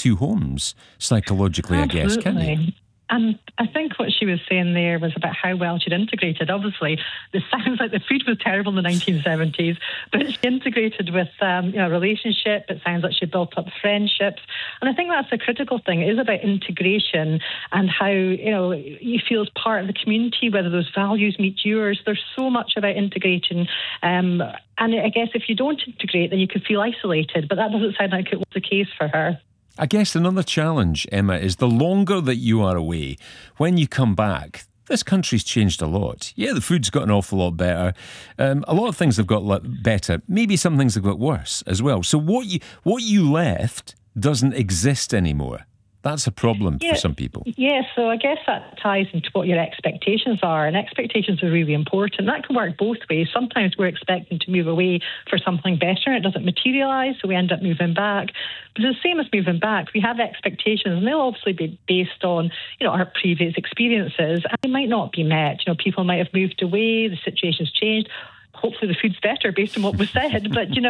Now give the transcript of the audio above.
two homes psychologically, Absolutely. I guess, can't you? And I think what she was saying there was about how well she'd integrated. Obviously, it sounds like the food was terrible in the 1970s, but she integrated with a relationship. It sounds like she built up friendships. And I think that's a critical thing. It is about integration and how, you feel as part of the community, whether those values meet yours. There's so much about integration. And I guess if you don't integrate, then you could feel isolated. But that doesn't sound like it was the case for her. I guess another challenge, Emma, is the longer that you are away, when you come back, this country's changed a lot. Yeah, the food's got an awful lot better. A lot of things have got better. Maybe some things have got worse as well. So what you left doesn't exist anymore. That's a problem for some people. Yeah, so I guess that ties into what your expectations are, and expectations are really important. That can work both ways. Sometimes we're expecting to move away for something better, and it doesn't materialise, so we end up moving back. But it's the same as moving back. We have expectations, and they'll obviously be based on, our previous experiences, and they might not be met. People might have moved away, the situation's changed. Hopefully the food's better based on what was said, but,